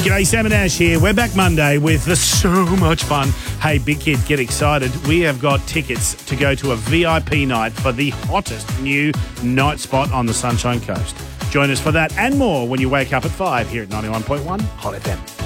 G'day, Sam and Ash here. We're back Monday with so much fun. Hey, big kid, get excited. We have got tickets to go to a VIP night for the hottest new night spot on the Sunshine Coast. Join us for that and more when you wake up at 5 here at 91.1 Hot FM.